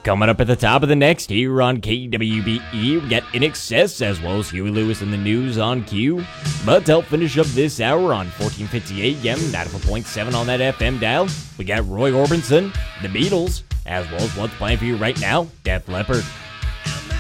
Coming up at the top of the next here on KWBE, we got In Excess as well as Huey Lewis in the news on Q. But to help finish up this hour on 1450 AM, 94.7 on that FM dial, we got Roy Orbison, The Beatles, as well as what's playing for you right now, Def Leppard.